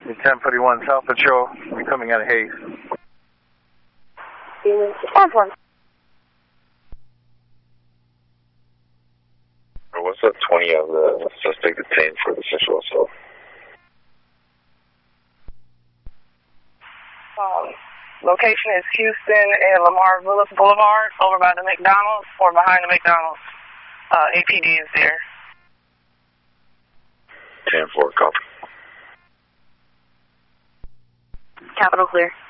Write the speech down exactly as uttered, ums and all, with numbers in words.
ten forty-one South Patrol, you're coming out of Hayes. ten four. What's up, twenty of the suspect detained for the sexual assault? Um, location is Houston and Lamar Willis Boulevard, over by the McDonald's or behind the McDonald's. Uh, A P D is there. ten four, copy. Capital clear.